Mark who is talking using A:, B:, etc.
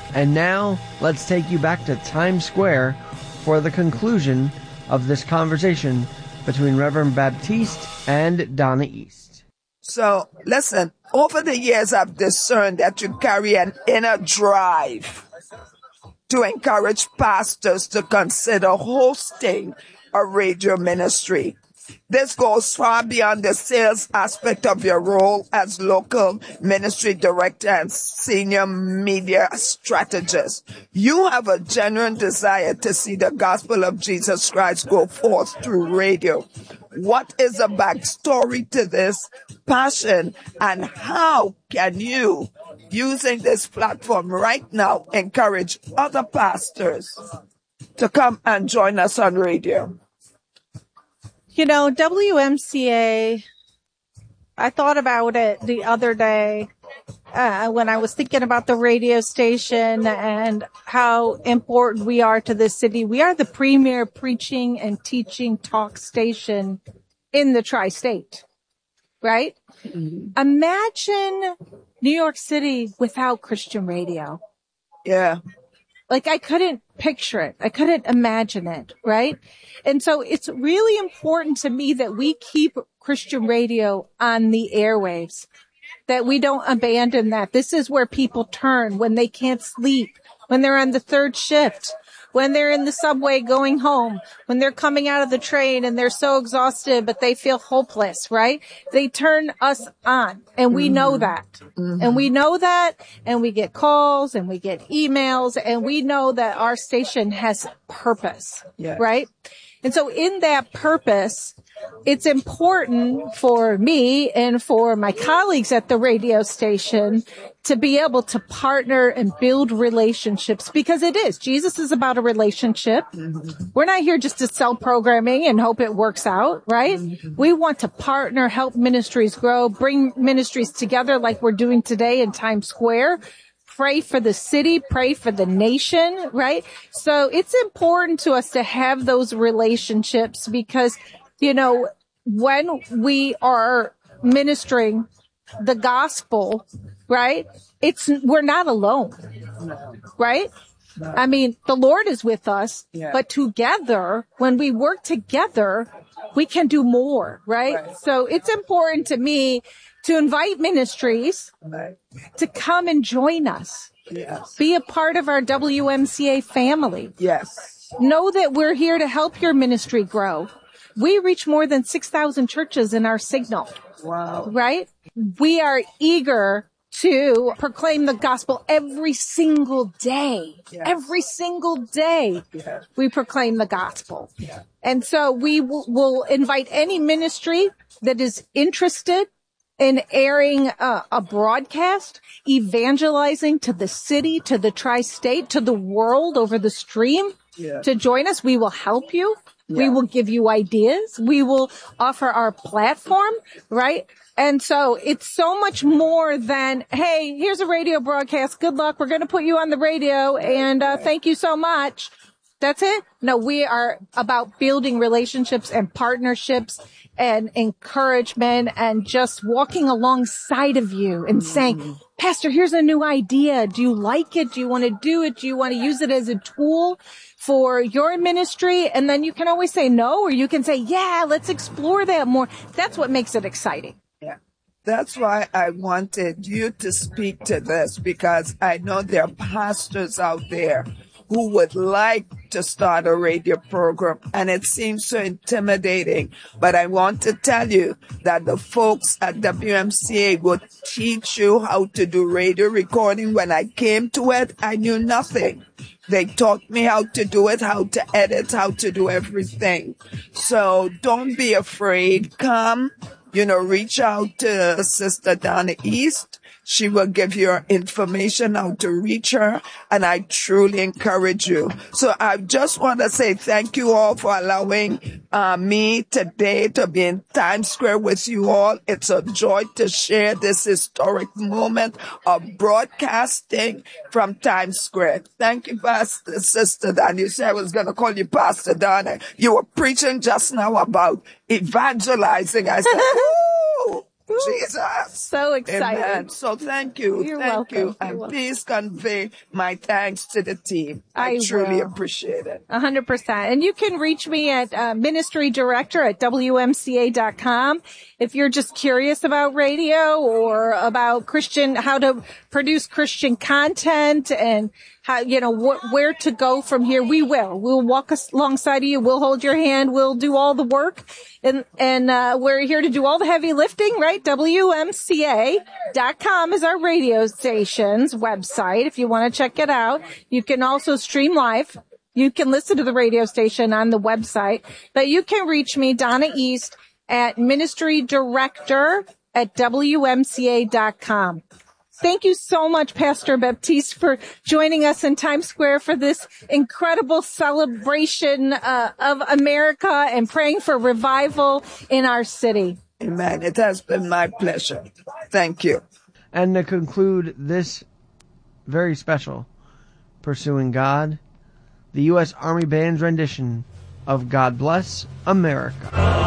A: And now, let's take you back to Times Square for the conclusion of this conversation between Reverend Baptiste and Donna East.
B: So, listen, over the years I've discerned that you carry an inner drive to encourage pastors to consider hosting a radio ministry. This goes far beyond the sales aspect of your role as local ministry director and senior media strategist. You have a genuine desire to see the gospel of Jesus Christ go forth through radio. What is the backstory to this passion, and how can you, using this platform right now, encourage other pastors to come and join us on radio?
C: You know, WMCA, I thought about it the other day when I was thinking about the radio station and how important we are to this city. We are the premier preaching and teaching talk station in the tri-state, right? Mm-hmm. Imagine New York City without Christian radio.
B: Yeah.
C: Like, I couldn't picture it. I couldn't imagine it, right? And so it's really important to me that we keep Christian radio on the airwaves, that we don't abandon that. This is where people turn when they can't sleep, when they're on the third shift, when they're in the subway going home, when they're coming out of the train and they're so exhausted, but they feel hopeless, right? They turn us on, and we know that. Mm-hmm. And we know that, and we get calls and we get emails, and we know that our station has purpose, right? And so in that purpose, it's important for me and for my colleagues at the radio station to be able to partner and build relationships, because it is. Jesus is about a relationship. Mm-hmm. We're not here just to sell programming and hope it works out, right? Mm-hmm. We want to partner, help ministries grow, bring ministries together like we're doing today in Times Square. Pray for the city, pray for the nation, right? So it's important to us to have those relationships because, you know, when we are ministering the gospel, right, we're not alone, right? I mean, the Lord is with us, but together, when we work together, we can do more, right? So it's important to me to invite ministries to come and join us. Yes. Be a part of our WMCA family.
B: Yes.
C: Know that we're here to help your ministry grow. We reach more than 6,000 churches in our signal.
B: Wow.
C: Right? We are eager to proclaim the gospel every single day. Yes. Every single day we proclaim the gospel. Yeah. And so we will invite any ministry that is interested in airing a broadcast, evangelizing to the city, to the tri-state, to the world over the stream to join us. We will help you. Yeah. We will give you ideas. We will offer our platform, right? And so it's so much more than, hey, here's a radio broadcast. Good luck. We're going to put you on the radio. And thank you so much. That's it. No, we are about building relationships and partnerships and encouragement and just walking alongside of you and saying, Pastor, here's a new idea. Do you like it? Do you want to do it? Do you want to use it as a tool for your ministry? And then you can always say no, or you can say, yeah, let's explore that more. That's what makes it exciting.
B: Yeah. That's why I wanted you to speak to this, because I know there are pastors out there who would like to start a radio program, and it seems so intimidating. But I want to tell you that the folks at WMCA would teach you how to do radio recording. When I came to it, I knew nothing. They taught me how to do it, how to edit, how to do everything. So don't be afraid. Come, reach out to Sister Donna East. She will give you information how to reach her, and I truly encourage you. So I just want to say thank you all for allowing me today to be in Times Square with you all. It's a joy to share this historic moment of broadcasting from Times Square. Thank you, Pastor Sister Donna. You said I was going to call you Pastor Donna. You were preaching just now about evangelizing. I said, woo! Jesus.
C: So excited.
B: Amen. So thank you.
C: You're
B: thank
C: welcome.
B: you.
C: You're
B: And
C: welcome.
B: please convey my thanks to the team. I truly
C: will.
B: appreciate it.
C: 100%. And you can reach me at ministry director at WMCA.com. If you're just curious about radio or about how to produce Christian content and how, where to go from here, we'll walk alongside of you. We'll hold your hand. We'll do all the work. And we're here to do all the heavy lifting, right? WMCA.com is our radio station's website. If you want to check it out, you can also stream live. You can listen to the radio station on the website, but you can reach me, Donna East, at ministry director at WMCA.com. Thank you so much, Pastor Baptiste, for joining us in Times Square for this incredible celebration of America and praying for revival in our city.
B: Amen. It has been my pleasure. Thank you.
A: And to conclude this very special Pursuing God, the U.S. Army Band's rendition of God Bless America.